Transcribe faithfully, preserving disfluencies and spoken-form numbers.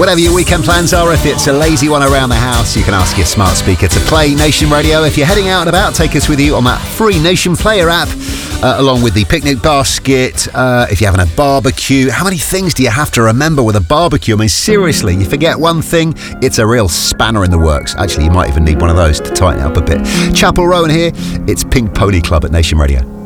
Whatever your weekend plans are, if it's a lazy one around the house, you can ask your smart speaker to play Nation Radio. If you're heading out and about, take us with you on that free Nation Player app, uh, along with the picnic basket. Uh, if you're having a barbecue, how many things do you have to remember with a barbecue? I mean, seriously, you forget one thing, it's a real spanner in the works. Actually, you might even need one of those to tighten it up a bit. Chapel Rowan here. It's Pink Pony Club at Nation Radio.